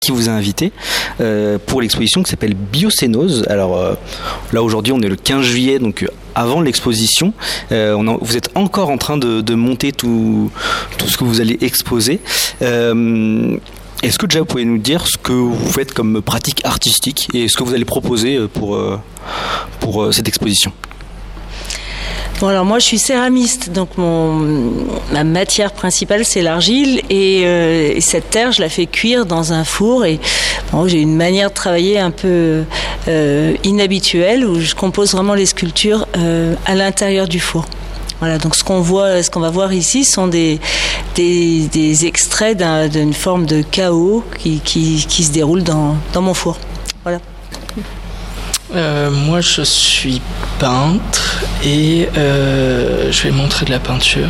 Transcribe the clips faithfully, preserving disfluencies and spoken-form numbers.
qui vous a invité euh, pour l'exposition qui s'appelle Biocénose. Alors euh, là aujourd'hui on est le quinze juillet, donc avant l'exposition, euh, on a, vous êtes encore en train de, de monter tout, tout ce que vous allez exposer. Euh, est-ce que déjà vous pouvez nous dire ce que vous faites comme pratique artistique et ce que vous allez proposer pour, pour cette exposition ? Bon, alors moi je suis céramiste, donc mon, ma matière principale c'est l'argile et, euh, et cette terre je la fais cuire dans un four et bon, j'ai une manière de travailler un peu euh, inhabituelle où je compose vraiment les sculptures euh, à l'intérieur du four. Voilà, donc ce qu'on voit, ce qu'on va voir ici sont des, des, des extraits d'un, d'une forme de chaos qui, qui, qui se déroule dans, dans mon four. Voilà. Euh, moi je suis peintre et euh, je vais montrer de la peinture.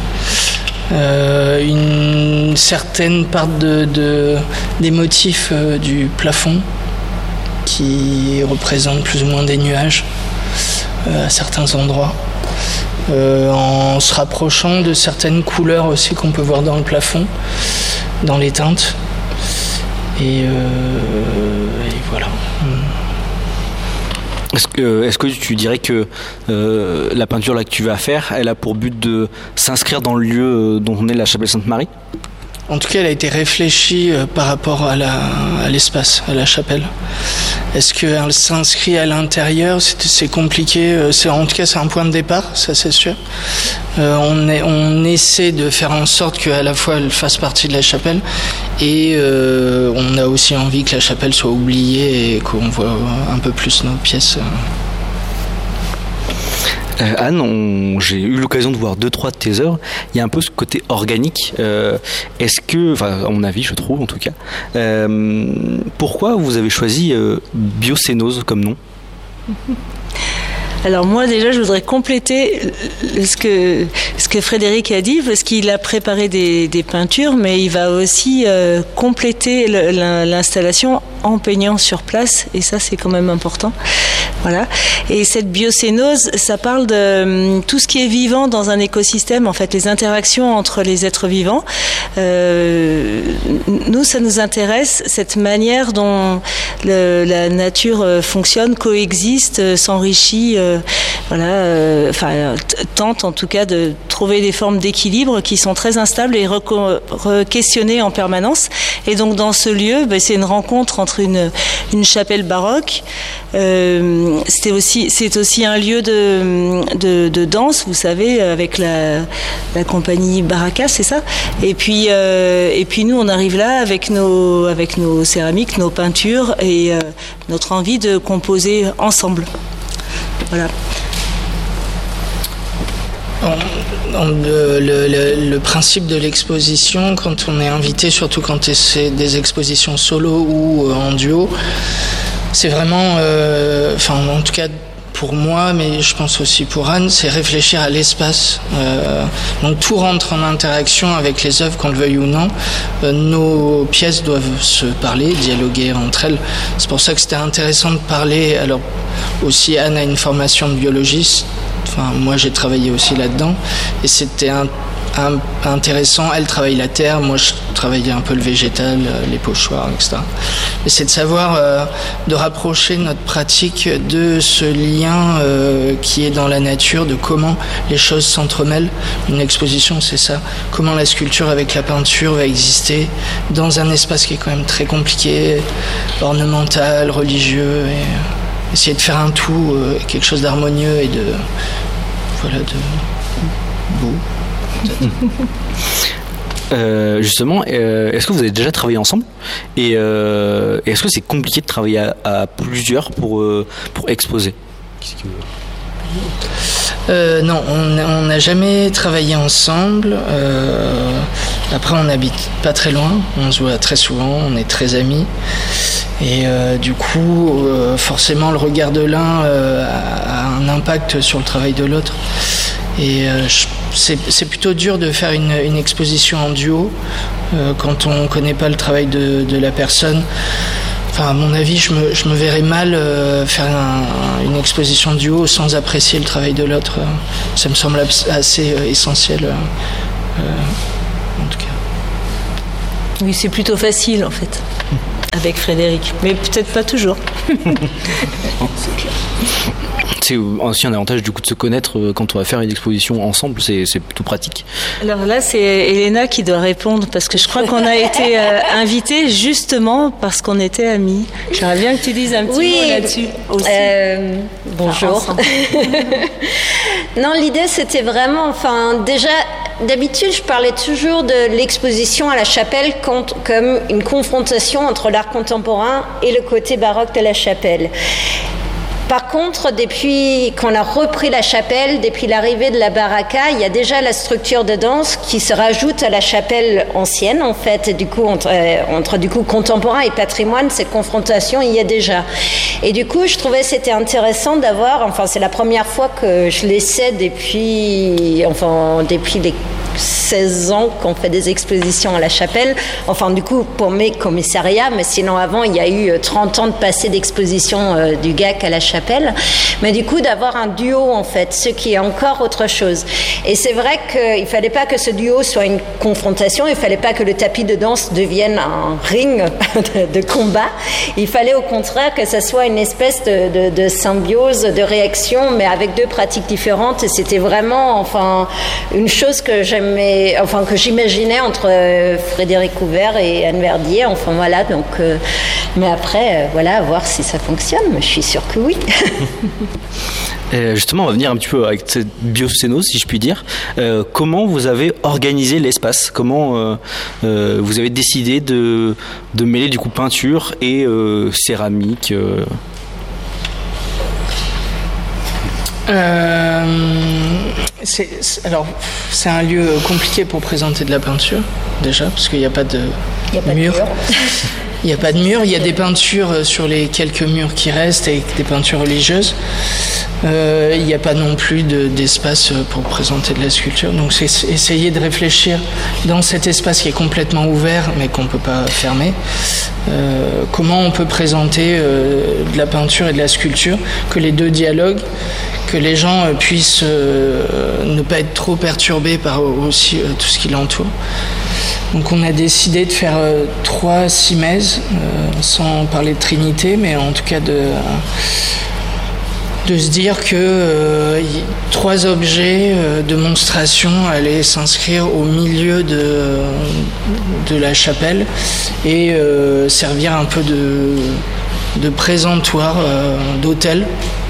Euh, une certaine part de, de, des motifs euh, du plafond qui représentent plus ou moins des nuages euh, à certains endroits. Euh, en se rapprochant de certaines couleurs aussi qu'on peut voir dans le plafond, dans les teintes. Et, euh, et voilà. Est-ce que, est-ce que tu dirais que euh, la peinture là que tu vas faire, elle a pour but de s'inscrire dans le lieu dont on est la chapelle Sainte-Marie ? En tout cas, elle a été réfléchie euh, par rapport à, la, à l'espace, à la chapelle. Est-ce qu'elle s'inscrit à l'intérieur ? C'est, c'est compliqué. C'est, en tout cas, c'est un point de départ, ça c'est sûr. Euh, on, est, on essaie de faire en sorte qu'à la fois elle fasse partie de la chapelle et euh, on a aussi envie que la chapelle soit oubliée et qu'on voit un peu plus nos pièces. Euh, Anne, on, j'ai eu l'occasion de voir deux, trois de tes œuvres. Il y a un peu ce côté organique. Euh, est-ce que, enfin, à mon avis, je trouve en tout cas, euh, pourquoi vous avez choisi euh, Biocénose comme nom ? Alors moi déjà je voudrais compléter ce que, ce que Frédéric a dit parce qu'il a préparé des, des peintures mais il va aussi euh, compléter le, l'installation en peignant sur place et ça c'est quand même important. Voilà. Et cette biocénose, ça parle de tout ce qui est vivant dans un écosystème, en fait les interactions entre les êtres vivants. Euh, nous ça nous intéresse cette manière dont le, la nature fonctionne, coexiste, s'enrichit. Euh, voilà, euh, enfin, tente en tout cas de trouver des formes d'équilibre qui sont très instables et re-questionnées en permanence. Et donc dans ce lieu, ben, c'est une rencontre entre une, une chapelle baroque. Euh, c'était aussi, c'est aussi un lieu de, de, de danse, vous savez, avec la, la compagnie Baraka, c'est ça. Et puis, euh, et puis nous, on arrive là avec nos, avec nos céramiques, nos peintures et euh, notre envie de composer ensemble. Voilà. Le, le, le, le principe de l'exposition, quand on est invité, surtout quand c'est des expositions solo ou en duo, c'est vraiment, euh, enfin en tout cas pour moi, mais je pense aussi pour Anne, c'est réfléchir à l'espace. Euh, donc tout rentre en interaction avec les œuvres, qu'on le veuille ou non. Euh, nos pièces doivent se parler, dialoguer entre elles. C'est pour ça que c'était intéressant de parler. Alors aussi, Anne a une formation de biologiste. Enfin, moi, j'ai travaillé aussi là-dedans. Et c'était un, un, intéressant. Elle travaille la terre. Moi, je travaillais un peu le végétal, les pochoirs, et cetera. Et c'est de savoir, euh, de rapprocher notre pratique de ce lien euh, qui est dans la nature, de comment les choses s'entremêlent. Une exposition, c'est ça. Comment la sculpture avec la peinture va exister dans un espace qui est quand même très compliqué, ornemental, religieux, et essayer de faire un tout, euh, quelque chose d'harmonieux et de, voilà, de beau. Euh, justement, euh, est-ce que vous avez déjà travaillé ensemble et euh, est-ce que c'est compliqué de travailler à, à plusieurs pour, euh, pour exposer ? Euh, non, on n'a jamais travaillé ensemble. Euh, après, on n'habite pas très loin. On se voit très souvent. On est très amis. Et euh, du coup, euh, forcément, le regard de l'un euh, a, a un impact sur le travail de l'autre. Et euh, je, c'est, c'est plutôt dur de faire une, une exposition en duo euh, quand on ne connaît pas le travail de, de la personne. Enfin, à mon avis, je me, je me verrais mal euh, faire un, une exposition duo sans apprécier le travail de l'autre. Ça me semble assez euh, essentiel, euh, euh, en tout cas. Oui, c'est plutôt facile, en fait. avec Frédéric, mais peut-être pas toujours. C'est aussi un avantage du coup de se connaître quand on va faire une exposition ensemble, c'est, c'est plutôt pratique. Alors là, c'est Elena qui doit répondre parce que je crois qu'on a été euh, invités justement parce qu'on était amis. J'aimerais bien que tu dises un petit oui, mot là-dessus aussi. Euh, bonjour. Enfin, non, l'idée c'était vraiment, enfin déjà, d'habitude je parlais toujours de l'exposition à la Chapelle comme une confrontation entre l'art contemporain et le côté baroque de la Chapelle. Par contre, depuis qu'on a repris la Chapelle, depuis l'arrivée de la Baraka, il y a déjà la structure de danse qui se rajoute à la Chapelle ancienne, en fait. Et du coup, entre, euh, entre du coup contemporain et patrimoine, cette confrontation, il y a déjà. Et du coup, je trouvais que c'était intéressant d'avoir, enfin, c'est la première fois que je l'essaie depuis, enfin, depuis les seize ans qu'on fait des expositions à la Chapelle, enfin du coup pour mes commissariats, mais sinon avant il y a eu trente ans de passé d'exposition euh, du G A C à la Chapelle, mais du coup d'avoir un duo en fait, ce qui est encore autre chose. Et c'est vrai qu'il ne fallait pas que ce duo soit une confrontation, il ne fallait pas que le tapis de danse devienne un ring de, de combat, il fallait au contraire que ça soit une espèce de, de, de symbiose, de réaction, mais avec deux pratiques différentes, et c'était vraiment enfin une chose que j'aime Mais, enfin, que j'imaginais entre euh, Frédéric Ouvert et Anne Verdier. Enfin voilà, donc, euh, mais après, euh, voilà, à voir si ça fonctionne. Mais je suis sûre que oui. Et justement, on va venir un petit peu avec cette biocénose, si je puis dire. Euh, comment vous avez organisé l'espace ? Comment euh, euh, vous avez décidé de, de mêler du coup peinture et euh, céramique euh... Euh, c'est, c'est, alors, c'est un lieu compliqué pour présenter de la peinture, déjà, parce qu'il n'y a pas de mur. Il n'y a pas de mur, il y a des peintures sur les quelques murs qui restent et des peintures religieuses. Euh, il n'y a pas non plus de, d'espace pour présenter de la sculpture. Donc c'est essayer de réfléchir dans cet espace qui est complètement ouvert mais qu'on ne peut pas fermer. Euh, comment on peut présenter euh, de la peinture et de la sculpture, que les deux dialoguent, que les gens euh, puissent euh, ne pas être trop perturbés par aussi euh, tout ce qui l'entoure. Donc on a décidé de faire euh, trois simèses, euh, sans parler de Trinité, mais en tout cas de, euh, de se dire que euh, y, trois objets euh, de monstration allaient s'inscrire au milieu de, de la chapelle et euh, servir un peu de, de présentoir, euh, d'autel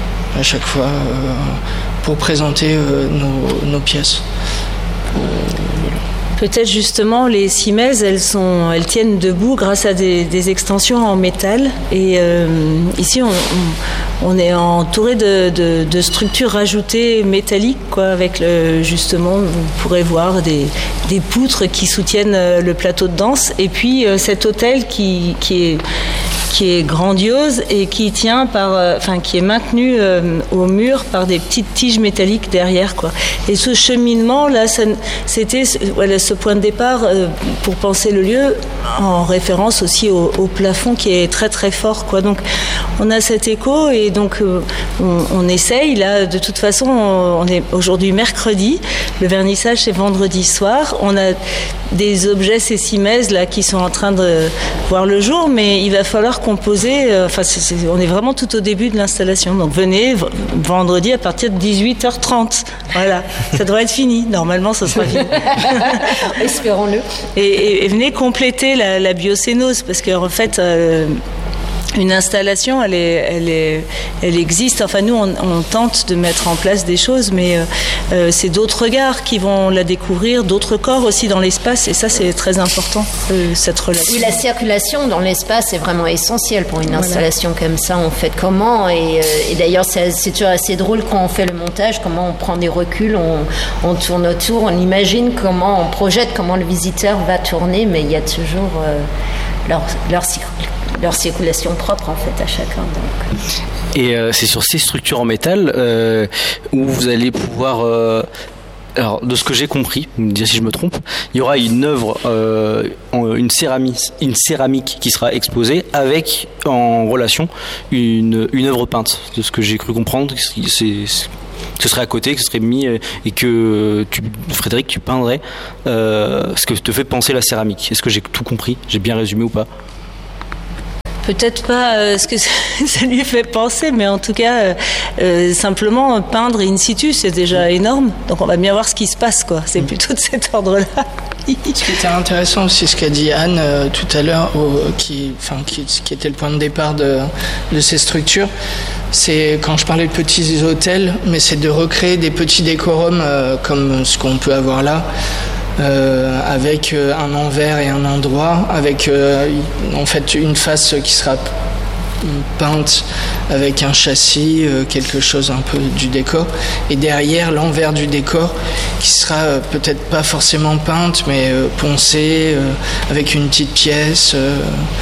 à chaque fois, euh, pour présenter euh, nos, nos pièces. Euh, voilà. Peut-être justement les simèses, elles sont, elles tiennent debout grâce à des, des extensions en métal. Et euh, ici, on, on, on est entouré de, de, de structures rajoutées métalliques, quoi, avec le, justement, vous pourrez voir des, des poutres qui soutiennent le plateau de danse. Et puis euh, cet autel qui, qui est qui est grandiose et qui tient par, euh, enfin qui est maintenu euh, au mur par des petites tiges métalliques derrière, quoi. Et ce cheminement là, ça, c'était voilà, ce point de départ euh, pour penser le lieu, en référence aussi au, au plafond qui est très très fort, quoi. Donc on a cet écho et donc euh, on, on essaye là. De toute façon, on, on est aujourd'hui mercredi, le vernissage c'est vendredi soir. On a des objets sessimèses là qui sont en train de voir le jour, mais il va falloir composer, euh, enfin c'est, c'est, on est vraiment tout au début de l'installation, donc venez v- vendredi à partir de dix-huit heures trente, voilà, ça devrait être fini, normalement ça sera fini. Espérons-le. Et, et, et venez compléter la, la biocénose, parce qu'en fait euh, une installation, elle, est, elle, est, elle existe. Enfin, nous, on, on tente de mettre en place des choses, mais euh, c'est d'autres regards qui vont la découvrir, d'autres corps aussi dans l'espace, et ça, c'est très important, euh, cette relation. Oui, la circulation dans l'espace est vraiment essentielle pour une installation voilà. Comme ça, en fait. Comment et, et d'ailleurs, c'est, c'est toujours assez drôle quand on fait le montage, comment on prend des reculs, on, on tourne autour, on imagine comment, on projette comment le visiteur va tourner, mais il y a toujours euh, leur, leur circulation. leur circulation propre en fait à chacun. Donc. Et euh, c'est sur ces structures en métal euh, où vous allez pouvoir, euh, alors de ce que j'ai compris, vous me direz si je me trompe, il y aura une œuvre, euh, une céramique, une céramique qui sera exposée avec en relation une une œuvre peinte. De ce que j'ai cru comprendre, c'est, c'est ce serait à côté, que ce serait mis et que tu, Frédéric, tu peindrais euh, ce que te fait penser la céramique. Est-ce que j'ai tout compris ? J'ai bien résumé ou pas ? Peut-être pas euh, ce que ça, ça lui fait penser, mais en tout cas, euh, euh, simplement peindre in situ, c'est déjà énorme. Donc on va bien voir ce qui se passe, quoi. C'est plutôt de cet ordre-là. Ce qui était intéressant aussi, ce qu'a dit Anne euh, tout à l'heure, au, qui, enfin, qui, qui était le point de départ de, de ces structures, c'est quand je parlais de petits hôtels, mais c'est de recréer des petits décorums euh, comme ce qu'on peut avoir là. Euh, avec euh, un envers et un endroit, avec euh, en fait une face qui sera peinte avec un châssis, euh, quelque chose un peu du décor, et derrière l'envers du décor qui sera euh, peut-être pas forcément peinte, mais euh, poncée euh, avec une petite pièce. Euh,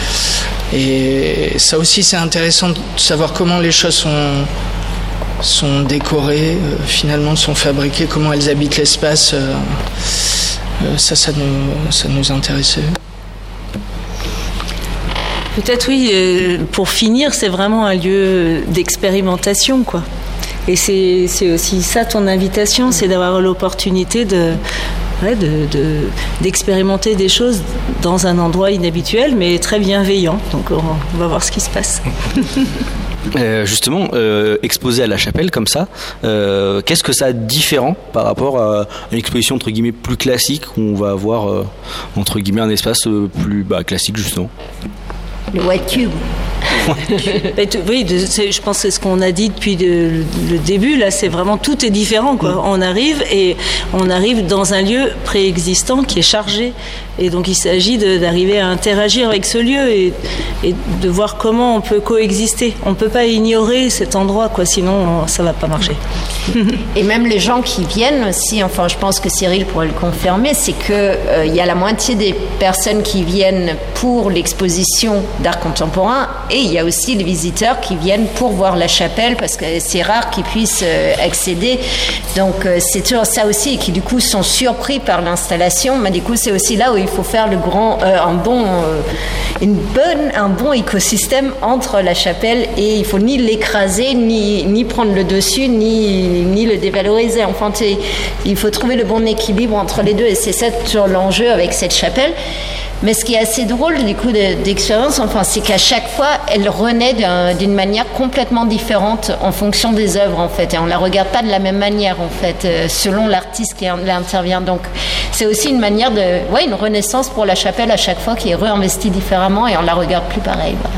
et ça aussi c'est intéressant de savoir comment les choses sont sont décorées, euh, finalement sont fabriquées, comment elles habitent l'espace. Euh, euh, ça, ça nous, ça nous intéressait. Peut-être oui, euh, pour finir, c'est vraiment un lieu d'expérimentation, quoi. Et c'est, c'est aussi ça ton invitation, c'est d'avoir l'opportunité de, ouais, de, de, d'expérimenter des choses dans un endroit inhabituel, mais très bienveillant. Donc on, on va voir ce qui se passe. Euh, justement, euh, exposé à la chapelle comme ça, euh, qu'est-ce que ça a de différent par rapport à une exposition entre guillemets plus classique où on va avoir euh, entre guillemets un espace euh, plus bah, classique justement? Le white cube. Oui, de, je pense que c'est ce qu'on a dit depuis de, le début. Là, c'est vraiment tout est différent, quoi. Mm. On arrive et on arrive dans un lieu préexistant qui est chargé, et donc il s'agit de, d'arriver à interagir avec ce lieu et, et de voir comment on peut coexister. On peut pas ignorer cet endroit, quoi. Sinon, ça va pas marcher. Et même les gens qui viennent aussi. Enfin, je pense que Cyril pourrait le confirmer, c'est que euh, il y a la moitié des personnes qui viennent pour l'exposition d'art contemporain, et il y a aussi les visiteurs qui viennent pour voir la chapelle, parce que c'est rare qu'ils puissent euh, accéder. Donc euh, c'est toujours ça aussi, et qui du coup sont surpris par l'installation. Mais du coup c'est aussi là où il faut faire le grand, euh, un bon, euh, une bonne, un bon écosystème entre la chapelle, et il faut ni l'écraser, ni ni prendre le dessus, ni ni le dévaloriser. Enfin, il faut trouver le bon équilibre entre les deux, et c'est ça toujours l'enjeu avec cette chapelle. Mais ce qui est assez drôle du coup de, d'expérience, enfin, c'est qu'à chaque fois, elle renaît d'un, d'une manière complètement différente en fonction des œuvres, en fait. Et on la regarde pas de la même manière, en fait, euh, selon l'artiste qui intervient. Donc, c'est aussi une manière de, ouais, une renaissance pour la chapelle à chaque fois, qui est réinvestie différemment, et on la regarde plus pareil. Voilà.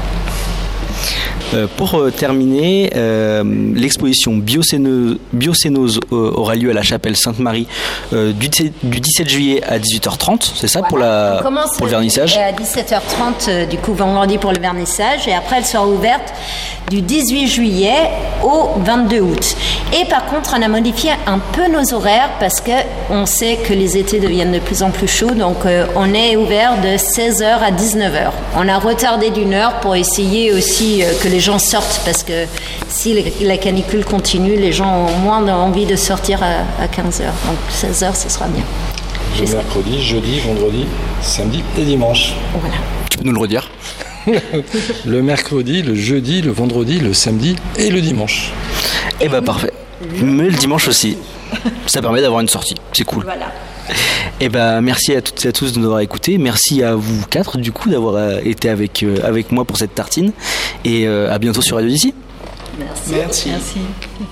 Euh, pour euh, terminer, euh, l'exposition Biocénose, Biocénose euh, aura lieu à la chapelle Sainte-Marie euh, du, du dix-sept juillet à dix-huit heures trente, c'est ça, voilà, pour, la, pour le vernissage? À dix-sept heures trente, euh, du coup, vendredi pour le vernissage, et après elle sera ouverte du dix-huit juillet au vingt-deux août. Et par contre, on a modifié un peu nos horaires parce qu'on sait que les étés deviennent de plus en plus chauds, donc euh, on est ouvert de seize heures à dix-neuf heures. On a retardé d'une heure pour essayer aussi euh, que les gens sortent, parce que si la canicule continue, les gens ont moins envie de sortir à, à quinze heures. Donc seize heures, ce sera bien. Le mercredi, jeudi, vendredi, samedi et dimanche. Voilà. Tu peux nous le redire? Le mercredi, le jeudi, le vendredi, le samedi et le dimanche. Eh ben parfait. Mais le dimanche aussi. Ça permet d'avoir une sortie. C'est cool. Voilà. Eh ben merci à toutes et à tous de nous avoir écoutés. Merci à vous quatre du coup d'avoir euh, été avec, euh, avec moi pour cette tartine. Et euh, à bientôt sur Radio d'ici. Merci. Merci. Merci.